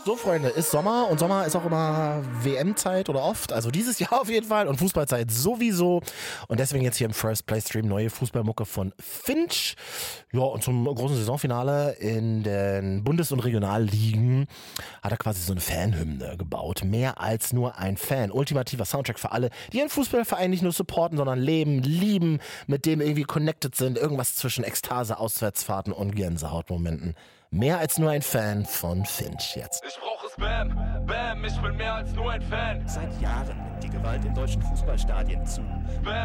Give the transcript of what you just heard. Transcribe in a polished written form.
So, Freunde, ist Sommer und Sommer ist auch immer WM-Zeit oder oft, also dieses Jahr auf jeden Fall und Fußballzeit sowieso und deswegen jetzt hier im First Play Stream neue Fußballmucke von Finch. Ja, und zum großen Saisonfinale in den Bundes- und Regionalligen hat er quasi so eine Fanhymne gebaut. Mehr als nur ein Fan. Ultimativer Soundtrack für alle, die ihren Fußballverein nicht nur supporten, sondern leben, lieben, mit dem irgendwie connected sind. Irgendwas zwischen Ekstase, Auswärtsfahrten und Gänsehautmomenten. Mehr als nur ein Fan von Finch jetzt. Ich brauche Spam, Bam, ich bin mehr als nur ein Fan. Seit Jahren nimmt die Gewalt in deutschen Fußballstadien zu. Spam.